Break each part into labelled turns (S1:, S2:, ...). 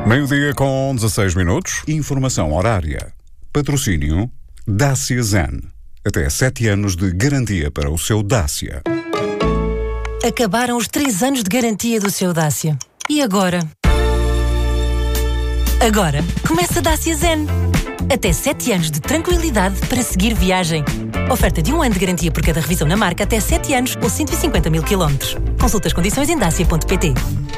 S1: Meio-dia com 16 minutos. Informação horária. Patrocínio Dacia Zen. Até 7 anos de garantia para o seu Dacia.
S2: Acabaram os 3 anos de garantia do seu Dacia. E agora? Agora começa a Dacia Zen. Até 7 anos de tranquilidade para seguir viagem. Oferta de 1 ano de garantia por cada revisão na marca até 7 anos ou 150 mil quilómetros. Consulta as condições em dacia.pt.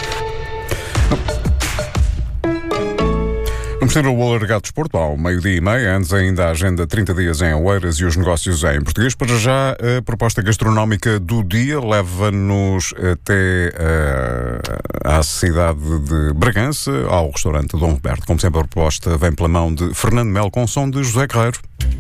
S1: Vamos ter o alargado desporto ao 12:30. Antes ainda a agenda 30 dias em Oeiras e os negócios em português. Para já, a proposta gastronómica do dia leva-nos até à cidade de Bragança, ao restaurante Dom Roberto. Como sempre, a proposta vem pela mão de Fernando Melo, com som de José Guerreiro.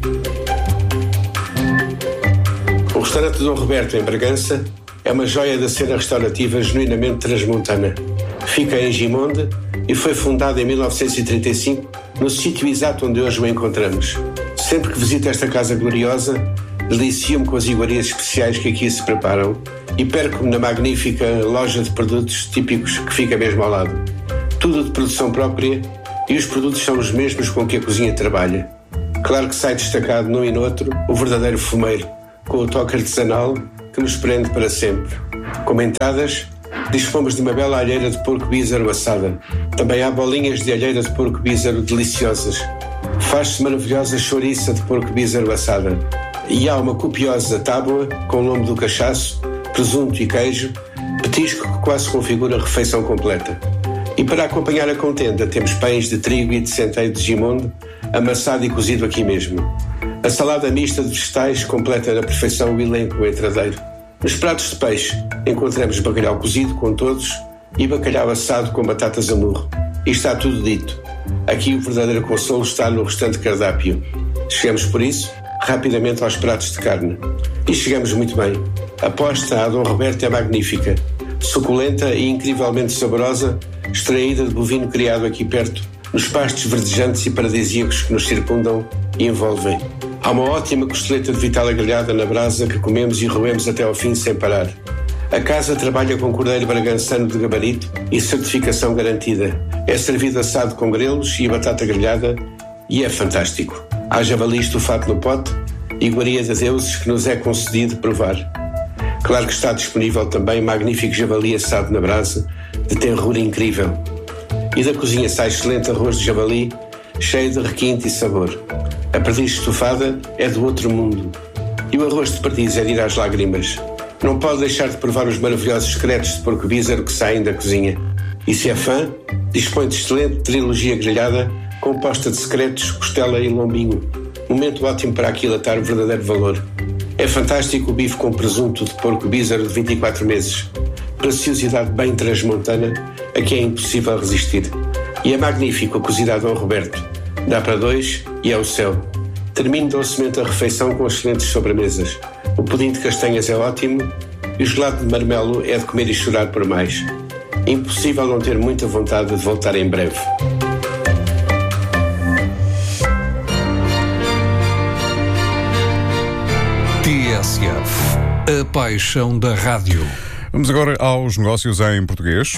S3: O restaurante Dom Roberto, em Bragança, é uma joia da cena restaurativa genuinamente transmontana. Fica em Gimonde e foi fundado em 1935, no sítio exato onde hoje o encontramos. Sempre que visito esta casa gloriosa, delicio-me com as iguarias especiais que aqui se preparam e perco-me na magnífica loja de produtos típicos que fica mesmo ao lado. Tudo de produção própria, e os produtos são os mesmos com que a cozinha trabalha. Claro que sai destacado num e noutro o verdadeiro fumeiro, com o toque artesanal que nos prende para sempre. Como entradas, dispomos de uma bela alheira de porco bízaro assada. Também há bolinhas de alheira de porco bízaro deliciosas. Faz-se maravilhosa chouriça de porco bízaro assada. E há uma copiosa tábua com lombo do cachaço, presunto e queijo, petisco que quase configura a refeição completa. E para acompanhar a contenda temos pães de trigo e de centeio de Gimonde, amassado e cozido aqui mesmo. A salada mista de vegetais completa na perfeição o elenco entradeiro. Nos pratos de peixe encontramos bacalhau cozido com todos e bacalhau assado com batatas a murro. E está tudo dito. Aqui o verdadeiro consolo está no restante cardápio. Chegamos por isso rapidamente aos pratos de carne. E chegamos muito bem. A posta à Dom Roberto é magnífica. Suculenta e incrivelmente saborosa, extraída de bovino criado aqui perto, nos pastos verdejantes e paradisíacos que nos circundam e envolvem. Há uma ótima costeleta de vitela grelhada na brasa que comemos e roemos até ao fim sem parar. A casa trabalha com cordeiro bragançano de gabarito e certificação garantida. É servido assado com grelos e batata grelhada e é fantástico. Há javali estufado no pote e iguaria de deuses que nos é concedido provar. Claro que está disponível também magnífico javali assado na brasa, de tenrura incrível. E da cozinha sai excelente arroz de javali, cheio de requinte e sabor. A perdiz estufada é do outro mundo. E o arroz de perdiz é de ir às lágrimas. Não pode deixar de provar os maravilhosos secretos de porco bízaro que saem da cozinha. E se é fã, dispõe de excelente trilogia grelhada, composta de secretos, costela e lombinho. Momento ótimo para aquilatar o verdadeiro valor. É fantástico o bife com presunto de porco bízaro de 24 meses. Preciosidade bem transmontana, a que é impossível resistir. E é magnífico a cozida a Dom Roberto. Dá para 2 e é o céu. Termino docemente a refeição com excelentes sobremesas. O pudim de castanhas é ótimo e o gelado de marmelo é de comer e chorar por mais. Impossível não ter muita vontade de voltar em breve.
S4: TSF, a paixão da rádio.
S1: Vamos agora aos negócios em português.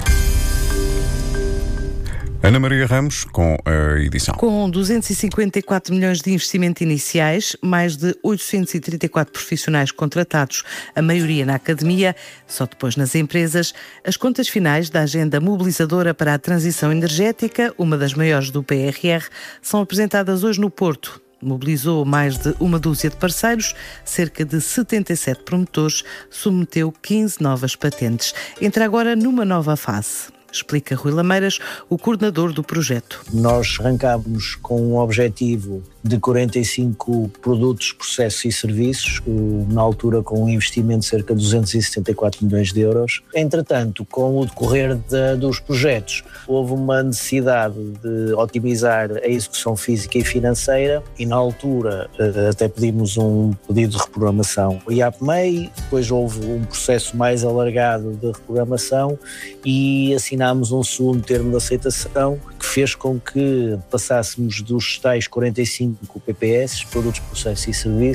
S1: Ana Maria Ramos, com a edição.
S5: Com 254 milhões de investimento iniciais, mais de 834 profissionais contratados, a maioria na academia, só depois nas empresas, as contas finais da agenda mobilizadora para a transição energética, uma das maiores do PRR, são apresentadas hoje no Porto. Mobilizou mais de uma dúzia de parceiros, cerca de 77 promotores, submeteu 15 novas patentes. Entra agora numa nova fase. Explica Rui Lameiras, o coordenador do projeto.
S6: Nós arrancámos com um objetivo de 45 produtos, processos e serviços, na altura com um investimento de cerca de 274 milhões de euros. Entretanto, com o decorrer dos projetos, houve uma necessidade de otimizar a execução física e financeira e na altura até pedimos um pedido de reprogramação ao IAPMEI, depois houve um processo mais alargado de reprogramação e assinámos um segundo termo de aceitação que fez com que passássemos dos tais 45 PPS, produtos, processos e serviços,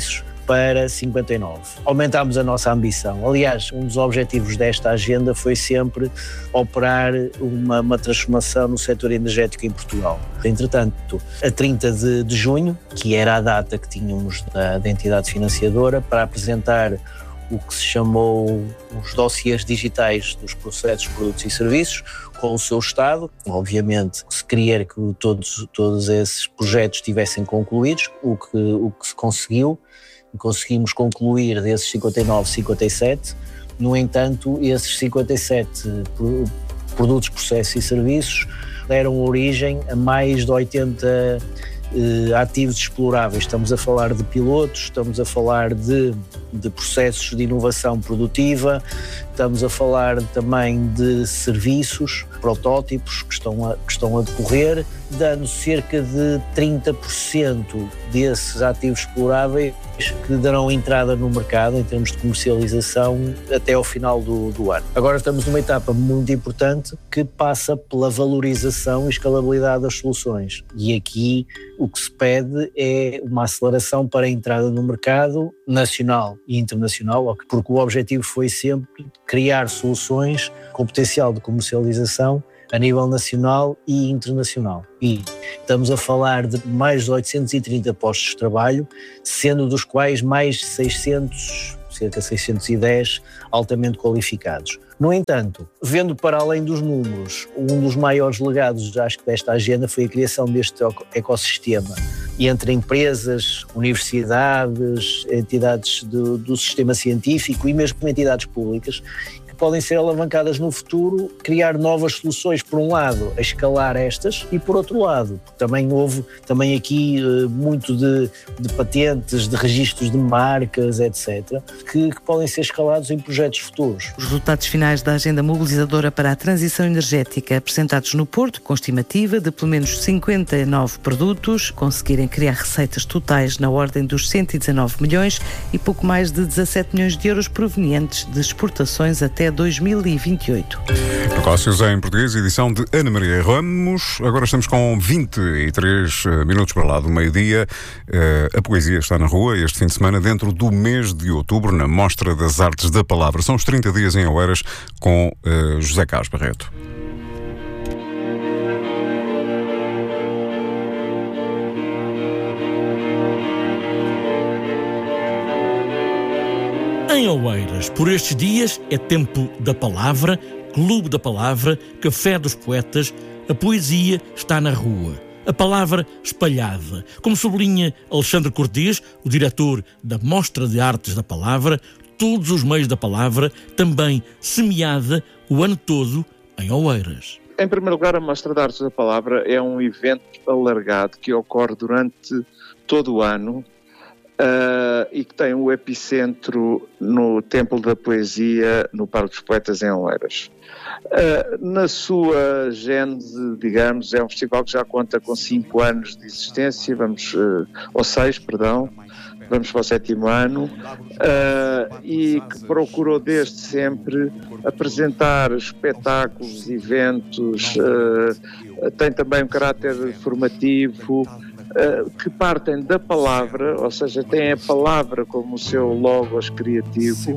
S6: para 59. Aumentámos a nossa ambição. Aliás, um dos objetivos desta agenda foi sempre operar uma transformação no setor energético em Portugal. Entretanto, a 30 de junho, que era a data que tínhamos da entidade financiadora, para apresentar o que se chamou os dossiês digitais dos processos, produtos e serviços, com o seu estado. Obviamente, se queria que todos esses projetos estivessem concluídos, o que se conseguiu. Conseguimos concluir desses 59, 57. No entanto, esses 57 produtos, processos e serviços deram origem a mais de 80 ativos exploráveis. Estamos a falar de pilotos, estamos a falar de processos de inovação produtiva, estamos a falar também de serviços, protótipos que estão a decorrer, dando cerca de 30% desses ativos exploráveis que darão entrada no mercado em termos de comercialização até ao final do ano. Agora estamos numa etapa muito importante que passa pela valorização e escalabilidade das soluções. E aqui o que se pede é uma aceleração para a entrada no mercado nacional e internacional, porque o objetivo foi sempre criar soluções com potencial de comercialização a nível nacional e internacional. E estamos a falar de mais de 830 postos de trabalho, sendo dos quais mais de 600, cerca de 610, altamente qualificados. No entanto, vendo para além dos números, um dos maiores legados, acho que desta agenda, foi a criação deste ecossistema entre empresas, universidades, entidades do sistema científico e mesmo entidades públicas, podem ser alavancadas no futuro, criar novas soluções, por um lado, a escalar estas, e por outro lado, também houve aqui muito de patentes, de registros de marcas, etc., que podem ser escalados em projetos futuros.
S5: Os resultados finais da agenda mobilizadora para a transição energética apresentados no Porto, com estimativa de pelo menos 59 produtos, conseguirem criar receitas totais na ordem dos 119 milhões e pouco mais de 17 milhões de euros provenientes de exportações até 2028.
S1: Negócios em Português, edição de Ana Maria Ramos. Agora estamos com 23 minutos para lá do meio-dia. A poesia está na rua este fim de semana, dentro do mês de outubro, na Mostra das Artes da Palavra. São os 30 dias em Oeiras com José Carlos Barreto.
S7: Em Oeiras, por estes dias, é tempo da palavra, Clube da Palavra, Café dos Poetas, a poesia está na rua, a palavra espalhada. Como sublinha Alexandre Cortês, o diretor da Mostra de Artes da Palavra, todos os meios da palavra, também semeada o ano todo em Oeiras.
S8: Em primeiro lugar, a Mostra de Artes da Palavra é um evento alargado que ocorre durante todo o ano, e que tem o epicentro no Templo da Poesia, no Parque dos Poetas, em Oeiras. Na sua gênese, digamos, é um festival que já conta com 5 anos de existência, ou 6, vamos para o 7º ano, e que procurou desde sempre apresentar espetáculos, eventos, tem também um caráter formativo, que partem da palavra, ou seja, têm a palavra como o seu logos criativo,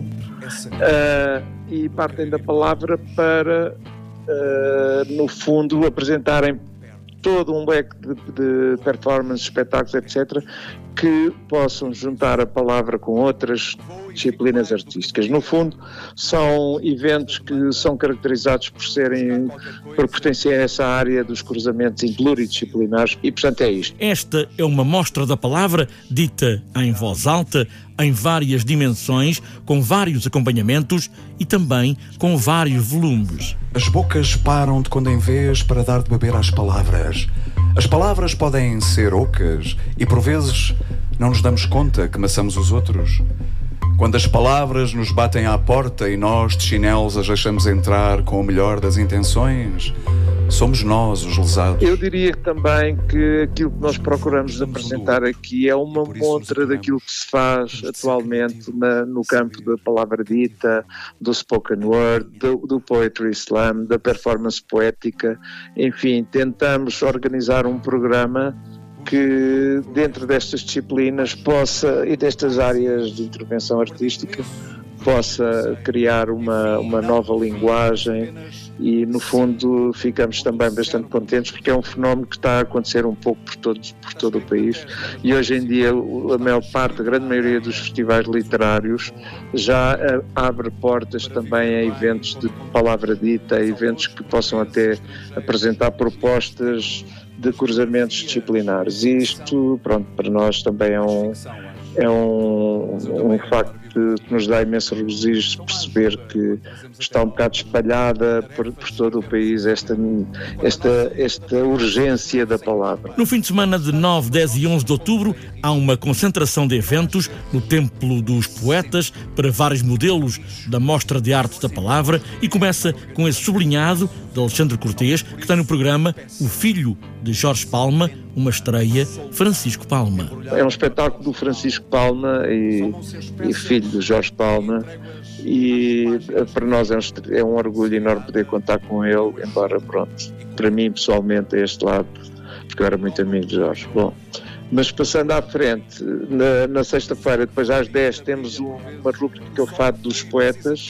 S8: e partem da palavra para, no fundo, apresentarem todo um leque de performances, espetáculos, etc., que possam juntar a palavra com outras disciplinas artísticas. No fundo, são eventos que são caracterizados por pertencer a essa área dos cruzamentos pluridisciplinares e, portanto, é isto.
S7: Esta é uma mostra da palavra dita em voz alta, em várias dimensões, com vários acompanhamentos e também com vários volumes.
S9: As bocas param de quando em vez para dar de beber às palavras. As palavras podem ser ocas e, por vezes, não nos damos conta que maçamos os outros. Quando as palavras nos batem à porta e nós, de chinelos, as deixamos entrar com o melhor das intenções, somos nós os lesados.
S8: Eu diria também que aquilo que nós procuramos apresentar aqui é uma montra daquilo que se faz atualmente no campo da palavra dita, do spoken word, do poetry slam, da performance poética. Enfim, tentamos organizar um programa que dentro destas disciplinas e destas áreas de intervenção artística possa criar uma nova linguagem e, no fundo, ficamos também bastante contentes porque é um fenómeno que está a acontecer um pouco por todo o país e hoje em dia a grande maioria dos festivais literários já abre portas também a eventos de palavra dita, a eventos que possam até apresentar propostas de cruzamentos disciplinares. E isto, pronto, para nós também é um facto que nos dá imenso regozijo perceber que está um bocado espalhada por todo o país esta urgência da palavra.
S7: No fim de semana de 9, 10 e 11 de outubro há uma concentração de eventos no Templo dos Poetas para vários modelos da Mostra de Arte da Palavra e começa com esse sublinhado de Alexandre Cortês, que está no programa O Filho de Jorge Palma, uma estreia, Francisco Palma.
S8: É um espetáculo do Francisco Palma e filho de Jorge Palma e para nós é um orgulho enorme poder contar com ele, embora, pronto, para mim pessoalmente é este lado, porque eu era muito amigo de Jorge. Bom, mas passando à frente, na sexta-feira, depois às 10, temos uma rúbrica que é o Fado dos Poetas,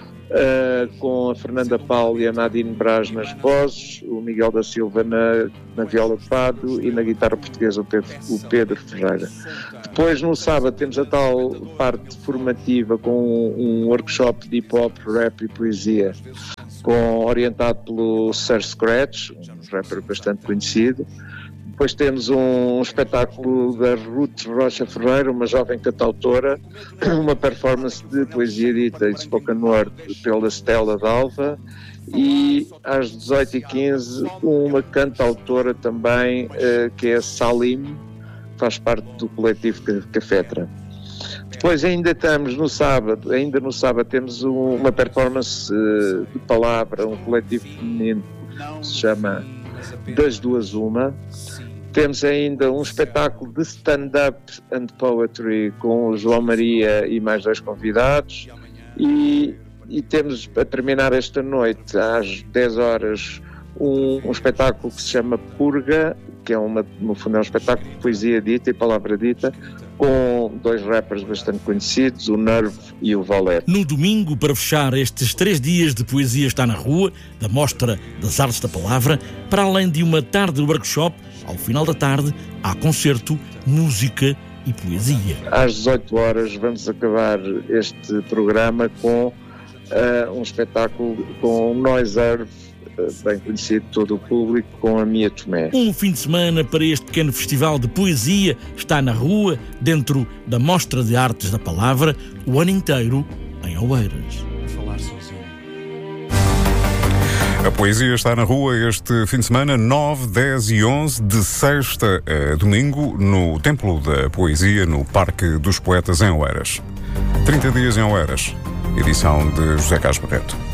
S8: com a Fernanda Paulo e a Nadine Braz nas vozes, o Miguel da Silva na viola de fado e na guitarra portuguesa o Pedro Ferreira. Depois, no sábado, temos a tal parte formativa com um workshop de hip-hop, rap e poesia, orientado pelo Sir Scratch, um rapper bastante conhecido. Depois temos um espetáculo da Ruth Rocha Ferreira, uma jovem cantautora, uma performance de poesia dita e de spoken word pela Stella Dalva e às 18h15 uma cantautora também que é Salim, que faz parte do coletivo Cafetra. Depois ainda no sábado temos uma performance de palavra, um coletivo feminino que se chama Das Duas Uma. Temos ainda um espetáculo de stand-up and poetry com o João Maria e mais 2 convidados e temos, a terminar esta noite, às 10 horas, um espetáculo que se chama Purga, que no fundo é um espetáculo de poesia dita e palavra dita, com 2 rappers bastante conhecidos, o Nerve e o Valete.
S7: No domingo, para fechar estes 3 dias de Poesia Está na Rua, da Mostra das Artes da Palavra, para além de uma tarde de workshop, ao final da tarde há concerto, música e poesia.
S8: Às 18 horas vamos acabar este programa com um espetáculo com o Noise Earth, bem conhecido de todo o público, com a Mia Tomé.
S7: Um fim de semana para este pequeno festival de poesia Está na Rua, dentro da Mostra de Artes da Palavra, o ano inteiro em Oeiras.
S1: A poesia está na rua este fim de semana, 9, 10 e 11, de sexta a domingo, no Templo da Poesia, no Parque dos Poetas, em Oeiras. 30 dias em Oeiras, edição de José Carlos Barreto.